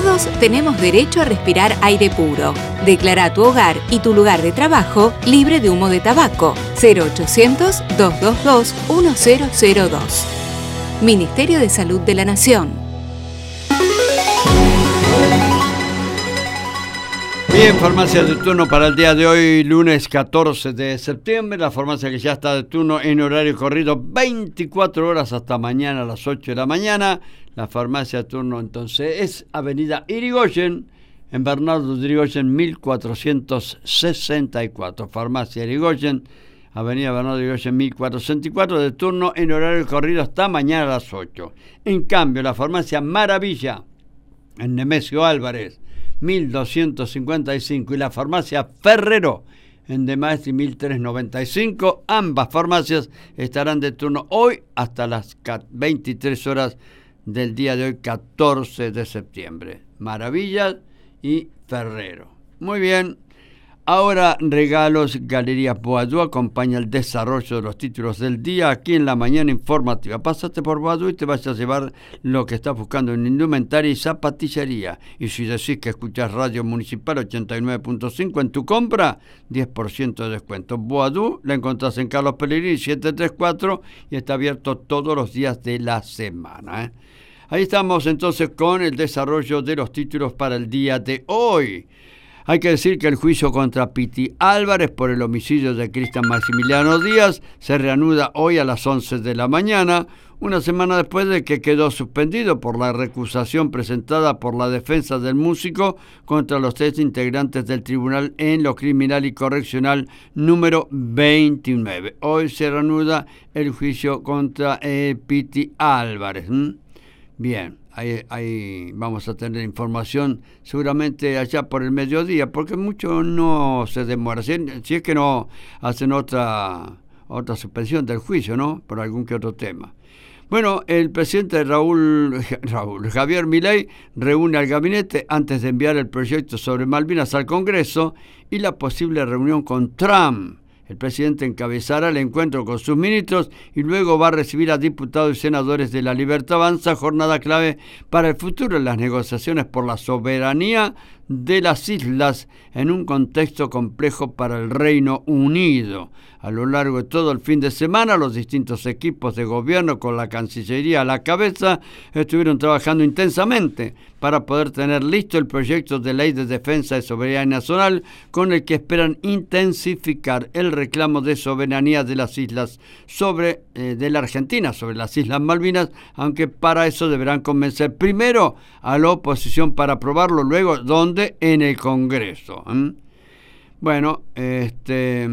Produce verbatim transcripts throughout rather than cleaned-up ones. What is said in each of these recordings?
Todos tenemos derecho a respirar aire puro. Declara tu hogar y tu lugar de trabajo libre de humo de tabaco. cero ochocientos, doscientos veintidós, mil dos. Ministerio de Salud de la Nación. Bien, farmacia de turno para el día de hoy, lunes catorce de septiembre. La farmacia que ya está de turno en horario corrido, veinticuatro horas hasta mañana a las ocho de la mañana. La farmacia de turno entonces es Avenida Irigoyen, en Bernardo de Irigoyen, mil cuatrocientos sesenta y cuatro. Farmacia Irigoyen, Avenida Bernardo de Irigoyen, mil cuatrocientos sesenta y cuatro, de turno en horario corrido hasta mañana a las ocho. En cambio, la farmacia Maravilla, en Nemesio Álvarez, mil doscientos cincuenta y cinco, y la farmacia Ferrero en De Maestri mil trescientos noventa y cinco. Ambas farmacias estarán de turno hoy hasta las veintitrés horas del día de hoy, catorce de septiembre. Maravilla y Ferrero. Muy bien. Ahora, regalos. Galerías Boadú acompaña el desarrollo de los títulos del día aquí en la mañana informativa. Pásate por Boadú y te vas a llevar lo que estás buscando en indumentaria y zapatillería. Y si decís que escuchás Radio Municipal ochenta y nueve punto cinco en tu compra, diez por ciento de descuento. Boadú la encontrás en Carlos Pellegrini setecientos treinta y cuatro y está abierto todos los días de la semana, ¿eh? Ahí estamos entonces con el desarrollo de los títulos para el día de hoy. Hay que decir que el juicio contra Piti Álvarez por el homicidio de Cristian Maximiliano Díaz se reanuda hoy a las once de la mañana, una semana después de que quedó suspendido por la recusación presentada por la defensa del músico contra los tres integrantes del Tribunal en lo Criminal y Correccional número veintinueve. Hoy se reanuda el juicio contra eh, Piti Álvarez. ¿Mm? Bien. Ahí, ahí vamos a tener información seguramente allá por el mediodía, porque mucho no se demora. Si, si es que no hacen otra, otra suspensión del juicio, ¿no? Por algún que otro tema. Bueno, el presidente Raúl, Raúl Javier Milei reúne al gabinete antes de enviar el proyecto sobre Malvinas al Congreso y la posible reunión con Trump. El presidente encabezará el encuentro con sus ministros y luego va a recibir a diputados y senadores de La Libertad Avanza, jornada clave para el futuro en las negociaciones por la soberanía de las islas en un contexto complejo para el Reino Unido. A lo largo de todo el fin de semana, los distintos equipos de gobierno, con la Cancillería a la cabeza, estuvieron trabajando intensamente para poder tener listo el proyecto de ley de defensa de soberanía nacional, con el que esperan intensificar el reclamo de soberanía de las islas sobre eh, de la Argentina sobre las Islas Malvinas, aunque para eso deberán convencer primero a la oposición para aprobarlo, luego ¿dónde? En el Congreso. ¿eh? Bueno, este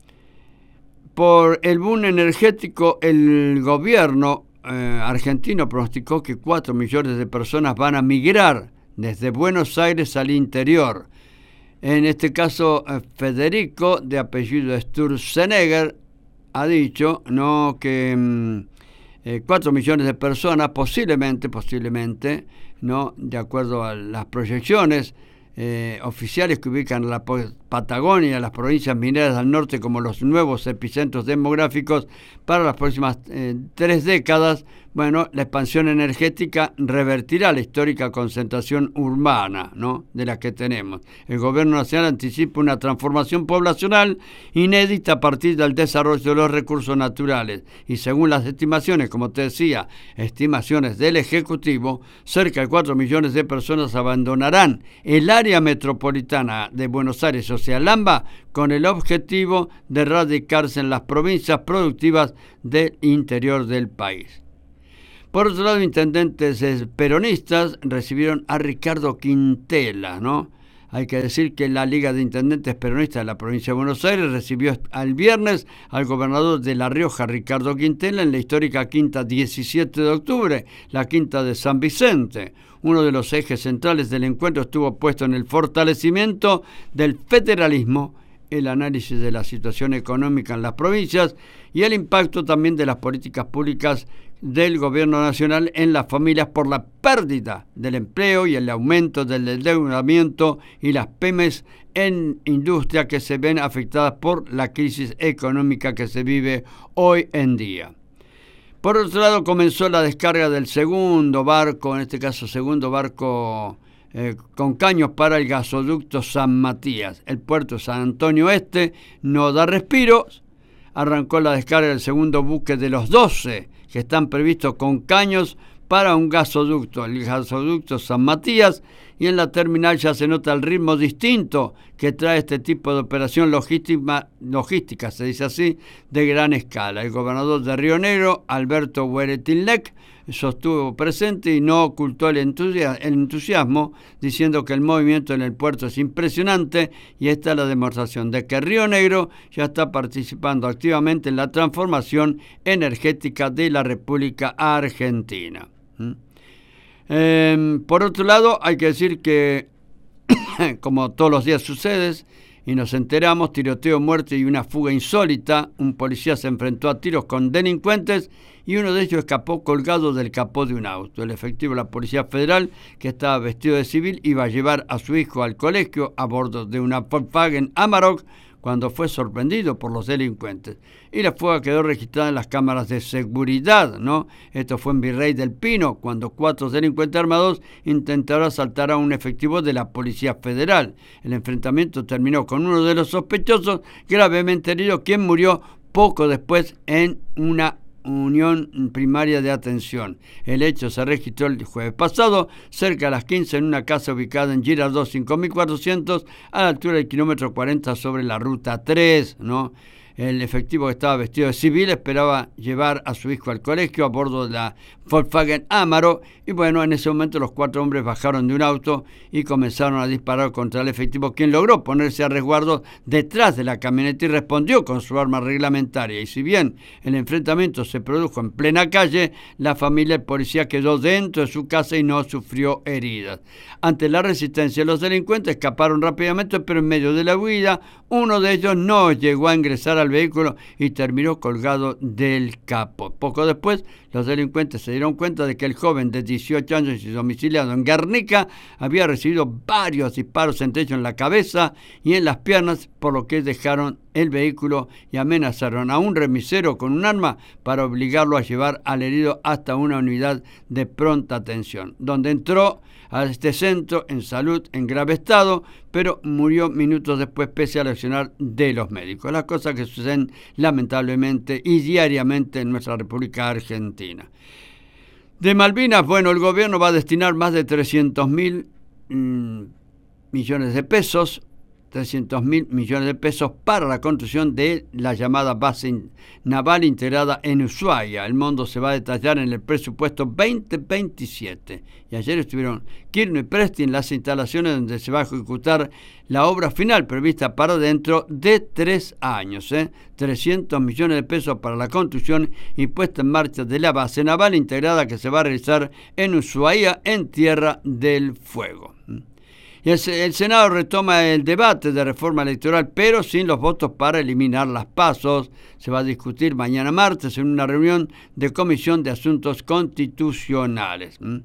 por el boom energético, el gobierno eh, argentino pronosticó que cuatro millones de personas van a migrar desde Buenos Aires al interior. En este caso, eh, Federico, de apellido Sturzenegger, ha dicho no que mm, eh, cuatro millones de personas, posiblemente, posiblemente, no, de acuerdo a las proyecciones eh, oficiales que ubican la Patagonia, las provincias mineras del norte como los nuevos epicentros demográficos para las próximas eh, tres décadas. Bueno, la expansión energética revertirá la histórica concentración urbana, ¿no?, de la que tenemos. El gobierno nacional anticipa una transformación poblacional inédita a partir del desarrollo de los recursos naturales. Y según las estimaciones, como te decía, estimaciones del Ejecutivo, cerca de cuatro millones de personas abandonarán el área metropolitana de Buenos Aires, o sea, Lamba, con el objetivo de radicarse en las provincias productivas del interior del país. Por otro lado, intendentes peronistas recibieron a Ricardo Quintela, ¿no? Hay que decir que la Liga de Intendentes Peronistas de la provincia de Buenos Aires recibió el viernes al gobernador de La Rioja, Ricardo Quintela, en la histórica Quinta diecisiete de octubre, la Quinta de San Vicente. Uno de los ejes centrales del encuentro estuvo puesto en el fortalecimiento del federalismo, el análisis de la situación económica en las provincias y el impacto también de las políticas públicas del gobierno nacional en las familias por la pérdida del empleo y el aumento del endeudamiento y las pymes en industria que se ven afectadas por la crisis económica que se vive hoy en día. Por otro lado, comenzó la descarga del segundo barco, en este caso segundo barco eh, con caños para el gasoducto San Matías. El puerto San Antonio Este no da respiros. Arrancó la descarga del segundo buque de los doce que están previstos con caños para un gasoducto, el gasoducto San Matías, y en la terminal ya se nota el ritmo distinto que trae este tipo de operación logística, logística se dice así, de gran escala. El gobernador de Río Negro, Alberto Hueretilnec, sostuvo presente y no ocultó el entusiasmo, diciendo que el movimiento en el puerto es impresionante y esta es la demostración de que Río Negro ya está participando activamente en la transformación energética de la República Argentina. ¿Mm? Eh, por otro lado, hay que decir que, como todos los días sucede, y nos enteramos, tiroteo, muerte y una fuga insólita. Un policía se enfrentó a tiros con delincuentes y uno de ellos escapó colgado del capó de un auto. El efectivo de la Policía Federal, que estaba vestido de civil, iba a llevar a su hijo al colegio a bordo de una Volkswagen Amarok cuando fue sorprendido por los delincuentes. Y la fuga quedó registrada en las cámaras de seguridad, ¿no? Esto fue en Virrey del Pino, cuando cuatro delincuentes armados intentaron asaltar a un efectivo de la Policía Federal. El enfrentamiento terminó con uno de los sospechosos gravemente herido, quien murió poco después en una unión primaria de atención. El hecho se registró el jueves pasado, cerca de las quince, en una casa ubicada en Girardot cinco mil cuatrocientos, a la altura del kilómetro cuarenta sobre la ruta tres, ¿no? El efectivo, que estaba vestido de civil, esperaba llevar a su hijo al colegio a bordo de la Volkswagen Amarok, y bueno, en ese momento los cuatro hombres bajaron de un auto y comenzaron a disparar contra el efectivo, quien logró ponerse a resguardo detrás de la camioneta y respondió con su arma reglamentaria. Y si bien el enfrentamiento se produjo en plena calle, la familia del policía quedó dentro de su casa y no sufrió heridas. Ante la resistencia de los delincuentes, escaparon rápidamente, pero en medio de la huida, uno de ellos no llegó a ingresar al vehículo y terminó colgado del capó. Poco después, los delincuentes se dieron cuenta de que el joven de dieciocho años y domiciliado en Guernica había recibido varios disparos, entre ellos en la cabeza y en las piernas, por lo que dejaron el vehículo y amenazaron a un remisero con un arma para obligarlo a llevar al herido hasta una unidad de pronta atención, donde entró a este centro en salud en grave estado, pero murió minutos después pese al accionar de los médicos. Las cosas que suceden lamentablemente y diariamente en nuestra República Argentina. De Malvinas, bueno, el gobierno va a destinar más de trescientos mil mmm, millones de pesos, trescientos mil millones de pesos para la construcción de la llamada base naval integrada en Ushuaia. El monto se va a detallar en el presupuesto veinte veintisiete. Y ayer estuvieron Kirchner y Presti en las instalaciones donde se va a ejecutar la obra final prevista para dentro de tres años. ¿eh? trescientos millones de pesos para la construcción y puesta en marcha de la base naval integrada que se va a realizar en Ushuaia, en Tierra del Fuego. Y el, el Senado retoma el debate de reforma electoral, pero sin los votos para eliminar las PASO. Se va a discutir mañana martes en una reunión de Comisión de Asuntos Constitucionales. ¿Mm?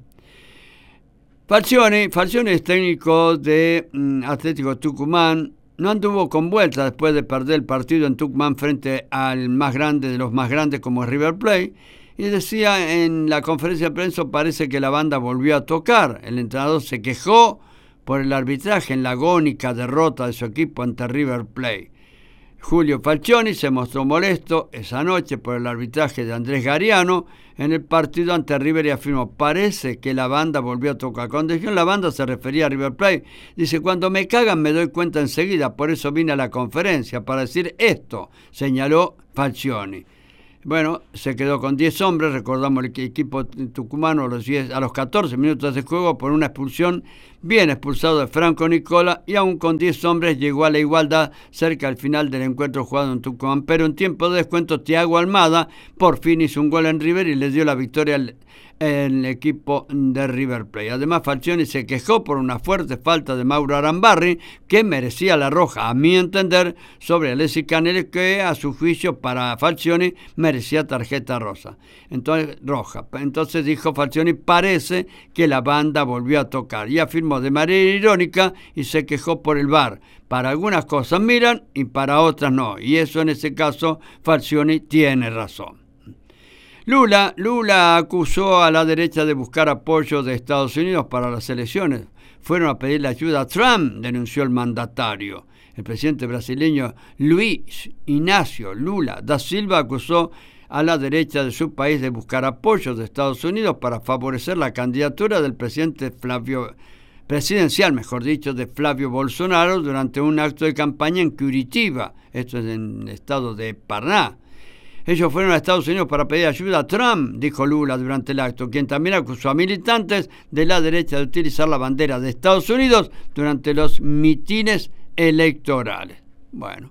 Falcioni, Falcioni es técnico de mm, Atlético Tucumán. No anduvo con vuelta después de perder el partido en Tucumán frente al más grande de los más grandes como River Plate. Y decía en la conferencia de prensa, parece que la banda volvió a tocar. El entrenador se quejó por el arbitraje en la agónica derrota de su equipo ante River Plate. Julio Falcioni se mostró molesto esa noche por el arbitraje de Andrés Gariano en el partido ante River y afirmó: parece que la banda volvió a tocar. Cuando dijeron la banda se refería a River Plate. Dice: cuando me cagan me doy cuenta enseguida, por eso vine a la conferencia para decir esto, señaló Falcioni. Bueno, se quedó con diez hombres, recordamos el equipo tucumano a los, diez, a los catorce minutos de juego por una expulsión, bien expulsado de Franco Nicola, y aún con diez hombres llegó a la igualdad cerca al final del encuentro jugado en Tucumán. Pero en tiempo de descuento, Thiago Almada por fin hizo un gol en River y le dio la victoria al el equipo de River Plate. Además, Falcioni se quejó por una fuerte falta de Mauro Arambarri, que merecía la roja, a mi entender, sobre Alexis Canelli, que a su juicio para Falcioni merecía tarjeta rosa. Entonces, roja. Entonces dijo Falcioni: parece que la banda volvió a tocar. Y afirmó de manera irónica y se quejó por el V A R. Para algunas cosas miran y para otras no. Y eso, en ese caso, Falcioni tiene razón. Lula, Lula acusó a la derecha de buscar apoyo de Estados Unidos para las elecciones. Fueron a pedirle ayuda a Trump, denunció el mandatario. El presidente brasileño Luiz Inácio Lula da Silva acusó a la derecha de su país de buscar apoyo de Estados Unidos para favorecer la candidatura del presidente Flavio, presidencial, mejor dicho, de Flavio Bolsonaro durante un acto de campaña en Curitiba, esto es en el estado de Paraná. Ellos fueron a Estados Unidos para pedir ayuda a Trump, dijo Lula durante el acto, quien también acusó a militantes de la derecha de utilizar la bandera de Estados Unidos durante los mitines electorales. Bueno,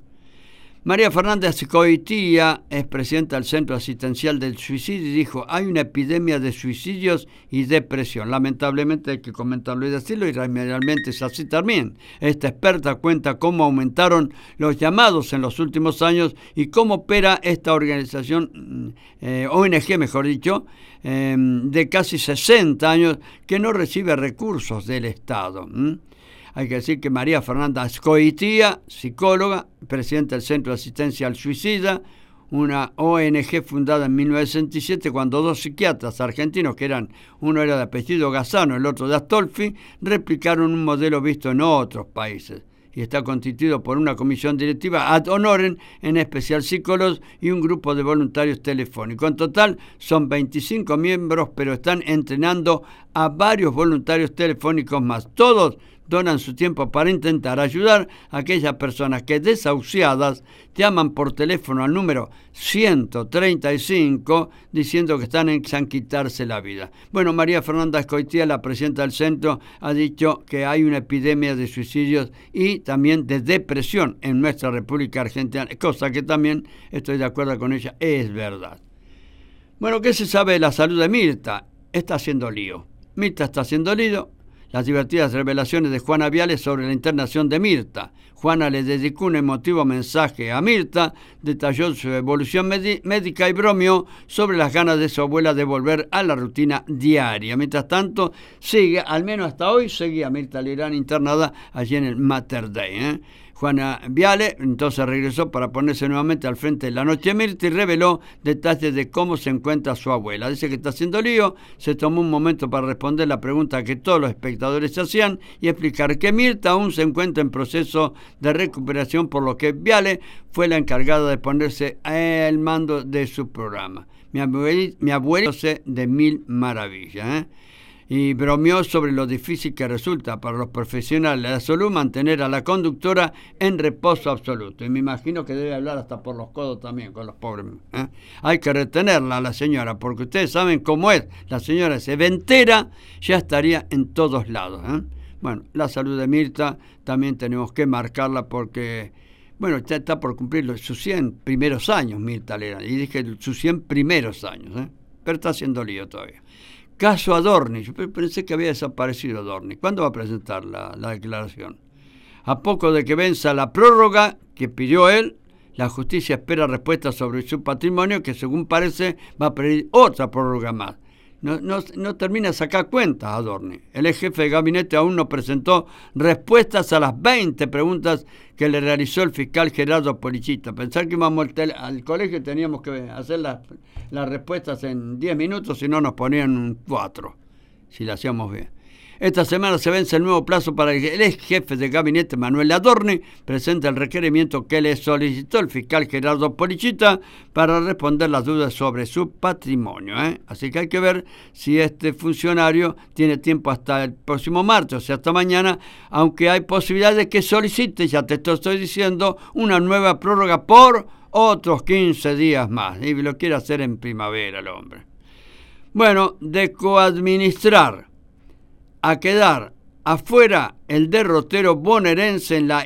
María Fernández Coitía es presidenta del Centro Asistencial del Suicidio y dijo: hay una epidemia de suicidios y depresión. Lamentablemente hay que comentarlo y decirlo, y realmente es así también. Esta experta cuenta cómo aumentaron los llamados en los últimos años y cómo opera esta organización, eh, O N G mejor dicho, eh, de casi sesenta años, que no recibe recursos del Estado. ¿Mm? Hay que decir que María Fernanda Azcoitía, psicóloga, presidenta del Centro de Asistencia al Suicida, una O N G fundada en mil novecientos sesenta y siete, cuando dos psiquiatras argentinos, que eran uno era de apellido Gazzano, el otro de Astolfi, replicaron un modelo visto en otros países. Y está constituido por una comisión directiva ad honorem, en especial psicólogos, y un grupo de voluntarios telefónicos. En total son veinticinco miembros, pero están entrenando a varios voluntarios telefónicos más. Todos donan su tiempo para intentar ayudar a aquellas personas que, desahuciadas, llaman por teléfono al número ciento treinta y cinco diciendo que están en quitarse la vida. Bueno, María Fernanda Azcoitía, la presidenta del centro, ha dicho que hay una epidemia de suicidios y también de depresión en nuestra República Argentina, cosa que también estoy de acuerdo con ella, es verdad. Bueno, ¿qué se sabe de la salud de Mirta? Está haciendo lío. Mirta está haciendo lío. Las divertidas revelaciones de Juana Viale sobre la internación de Mirta. Juana le dedicó un emotivo mensaje a Mirta, detalló su evolución médica y bromeó sobre las ganas de su abuela de volver a la rutina diaria. Mientras tanto, sigue, al menos hasta hoy, seguía Mirta Legrand internada allí en el Mater Dei, ¿eh? Juana Viale entonces regresó para ponerse nuevamente al frente de La Noche de Mirta y reveló detalles de cómo se encuentra su abuela. Dice que está haciendo lío, se tomó un momento para responder la pregunta que todos los espectadores se hacían y explicar que Mirta aún se encuentra en proceso de recuperación, por lo que Viale fue la encargada de ponerse al mando de su programa. Mi abuelo, mi abuelo sé de mil maravillas, ¿eh? Y bromeó sobre lo difícil que resulta para los profesionales de la salud mantener a la conductora en reposo absoluto. Y me imagino que debe hablar hasta por los codos también con los pobres. ¿eh? Hay que retenerla a la señora, porque ustedes saben cómo es. La señora se ventera, ya estaría en todos lados. ¿eh? Bueno, la salud de Mirta también tenemos que marcarla porque, bueno, ya está por cumplir sus cien primeros años, Mirta Legrand. Y dije sus cien primeros años, ¿eh? Pero está haciendo lío todavía. Caso Adorni, yo pensé que había desaparecido Adorni. ¿Cuándo va a presentar la, la declaración? A poco de que venza la prórroga que pidió él, la justicia espera respuestas sobre su patrimonio, que según parece va a pedir otra prórroga más. No, no, no termina de sacar cuentas Adorni. El ex jefe de gabinete aún no presentó respuestas a las veinte preguntas que le realizó el fiscal Gerardo Policita. Pensar que íbamos al, tele, al colegio y teníamos que hacer las, las respuestas en diez minutos, si no nos ponían un cuatro, si lo hacíamos bien. Esta semana se vence el nuevo plazo para que el ex jefe de gabinete Manuel Adorni presente el requerimiento que le solicitó el fiscal Gerardo Policita para responder las dudas sobre su patrimonio. ¿eh? Así que hay que ver si este funcionario tiene tiempo hasta el próximo martes, o sea, hasta mañana, aunque hay posibilidad de que solicite, ya te estoy diciendo, una nueva prórroga por otros quince días más. Y lo quiere hacer en primavera el hombre. Bueno, de coadministrar a quedar afuera el derrotero bonaerense en la